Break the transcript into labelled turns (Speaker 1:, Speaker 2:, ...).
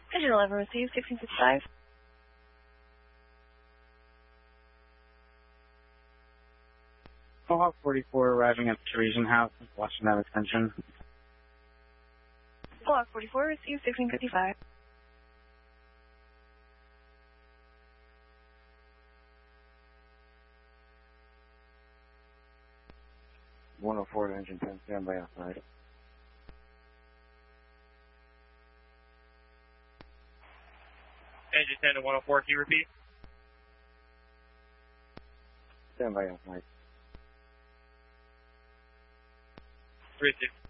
Speaker 1: Engine 11 received, 1665.
Speaker 2: Mohawk 44 arriving at the Parisian House, watching that attention.
Speaker 1: Mohawk 44 received, 1655.
Speaker 2: .104 to engine 10, standby outside.
Speaker 3: Engine 10 to 104, can you repeat?
Speaker 2: Standby outside.
Speaker 3: 36.